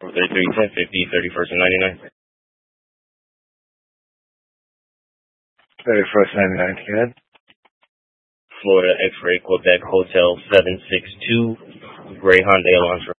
331050 31st and 99. 31st, 99, good. Florida X-Ray Quebec Hotel 762, Gray Hyundai Elantra.